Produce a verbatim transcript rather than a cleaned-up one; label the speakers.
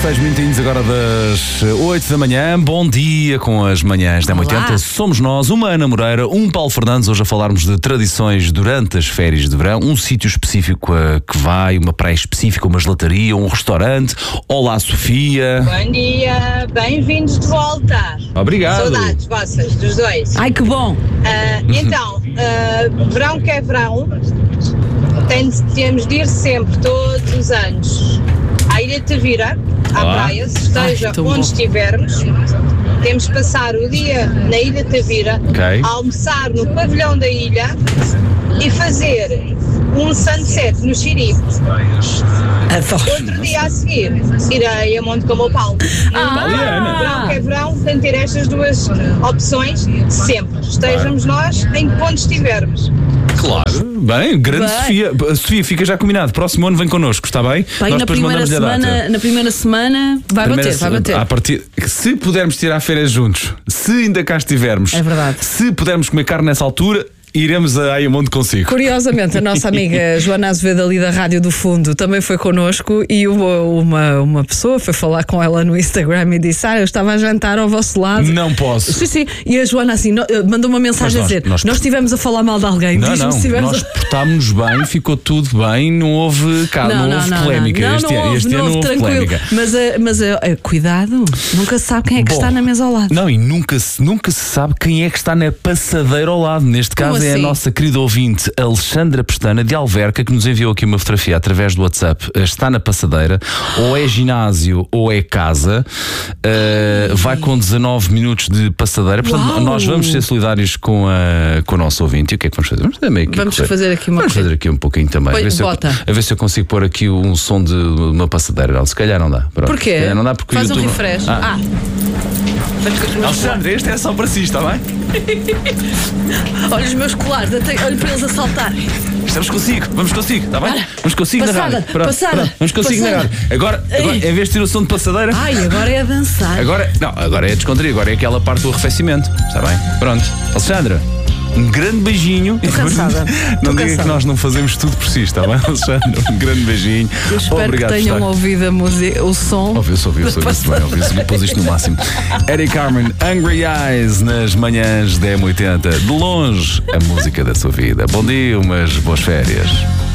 Speaker 1: seis minutinhos agora das oito da manhã. Bom dia com as manhãs da oitenta. Somos nós, uma Ana Moreira, um Paulo Fernandes, hoje a falarmos de tradições durante as férias de verão, um sítio específico a que vai, uma praia específica, uma gelataria, um restaurante. Olá, Sofia.
Speaker 2: Bom dia, bem-vindos de volta.
Speaker 1: Obrigado.
Speaker 2: Saudades vossas, dos dois.
Speaker 3: Ai, que bom.
Speaker 2: Uh, então, uh, verão que é verão, tem, temos de ir sempre, todos os anos, à Ilha de Tavira, à
Speaker 1: Olá.
Speaker 2: praia, se esteja
Speaker 3: Ai, tão
Speaker 2: onde
Speaker 3: bom.
Speaker 2: estivermos. Temos de passar o dia na Ilha de Tavira,
Speaker 1: Ok.
Speaker 2: almoçar no pavilhão da ilha e fazer um sunset no Xiribe. Outro dia a seguir, irei a Monte como o Paulo.
Speaker 1: Mariana.
Speaker 2: Verão que é verão, tem de ter estas duas opções sempre. Estejamos nós em que ponto estivermos.
Speaker 1: Claro. Bem, grande
Speaker 3: Bem.
Speaker 1: Sofia. Sofia, fica já combinado. Próximo ano vem connosco, está bem?
Speaker 3: Bem,
Speaker 1: Nós
Speaker 3: na
Speaker 1: depois
Speaker 3: primeira,
Speaker 1: mandamos-lhe a data.
Speaker 3: semana, na primeira semana vai
Speaker 1: Primeira
Speaker 3: bater, vai
Speaker 1: se-
Speaker 3: bater.
Speaker 1: À partir, se pudermos tirar férias juntos, se ainda cá estivermos,
Speaker 3: É verdade.
Speaker 1: se pudermos comer carne nessa altura, iremos a Ayamonte consigo.
Speaker 3: Curiosamente, a nossa amiga Joana Azevedo ali da Rádio do Fundo também foi connosco e uma, uma, uma pessoa foi falar com ela no Instagram e disse: Ah, eu estava a jantar ao vosso lado.
Speaker 1: Não posso.
Speaker 3: Sim, sim. E a Joana assim no- mandou uma mensagem
Speaker 1: Mas nós-
Speaker 3: a dizer:
Speaker 1: nós-
Speaker 3: Nós estivemos a falar mal de alguém.
Speaker 1: Não,
Speaker 3: Diz-me
Speaker 1: não,
Speaker 3: se tivemos
Speaker 1: nós
Speaker 3: a...
Speaker 1: portámos-nos bem, ficou tudo bem, não houve, cá, não, houve polémica.
Speaker 3: Não,
Speaker 1: este
Speaker 3: não
Speaker 1: ano,
Speaker 3: houve,
Speaker 1: este
Speaker 3: não
Speaker 1: ano não
Speaker 3: houve,
Speaker 1: houve
Speaker 3: tranquilo.
Speaker 1: polémica.
Speaker 3: Mas, eh, mas eh, eh, cuidado, nunca se sabe quem é que
Speaker 1: Bom,
Speaker 3: está na mesa ao lado.
Speaker 1: Não, e nunca se, nunca se sabe quem é que está na passadeira ao lado. Neste
Speaker 3: Como
Speaker 1: caso é a
Speaker 3: assim?
Speaker 1: nossa querida ouvinte Alexandra Pestana de Alverca, que nos enviou aqui uma fotografia através do WhatsApp. Está na passadeira, ou é ginásio ou é casa. Uh, vai com dezanove minutos de passadeira. Portanto,
Speaker 3: Uau!
Speaker 1: nós vamos ser solidários com a, com o nosso ouvinte. E o que é que vamos fazer? Vamos, também aqui
Speaker 3: Vamos
Speaker 1: correr.
Speaker 3: fazer aqui uma
Speaker 1: Vamos
Speaker 3: coisa.
Speaker 1: fazer aqui um pouquinho também.
Speaker 3: Põe-
Speaker 1: a, ver se eu,
Speaker 3: bota.
Speaker 1: a ver se eu consigo pôr aqui um som de uma passadeira. Não, se calhar não dá. Pronto.
Speaker 3: Porquê?
Speaker 1: Se calhar não dá porque
Speaker 3: Faz
Speaker 1: o
Speaker 3: um
Speaker 1: YouTube...
Speaker 3: refresh.
Speaker 1: Ah.
Speaker 3: Ah.
Speaker 1: Alexandre, este é só para si, está bem?
Speaker 3: Olha os meus colares, até, olho para eles a saltarem.
Speaker 1: Estamos consigo, vamos consigo, está bem?
Speaker 3: Olha,
Speaker 1: Vamos consigo
Speaker 3: passada,
Speaker 1: na rádio. Pronto,
Speaker 3: passada,
Speaker 1: pronto, vamos consigo
Speaker 3: passada.
Speaker 1: na rádio. Agora, agora,
Speaker 3: Ei.
Speaker 1: em vez de ter o som de passadeira,
Speaker 3: Ai, agora é a dançar.
Speaker 1: agora, não, agora é descontrair, agora é aquela parte do arrefecimento, está bem? Pronto. Alexandra, um grande beijinho.
Speaker 3: Estou cansada.
Speaker 1: Não
Speaker 3: Estou
Speaker 1: diga que
Speaker 3: cansada.
Speaker 1: nós não fazemos tudo por si, está bem, Alexandra? Um grande beijinho.
Speaker 3: Eu espero
Speaker 1: Obrigado
Speaker 3: que
Speaker 1: por
Speaker 3: tenham
Speaker 1: estar.
Speaker 3: ouvido a música, o som.
Speaker 1: Ouviu-se, ouviu-se, ouviu-se bem, ouviu-se, pôs isto no máximo. Eric Carmen, Hungry Eyes, nas manhãs da M oitenta. De longe, a música da sua vida. Bom dia, umas boas férias.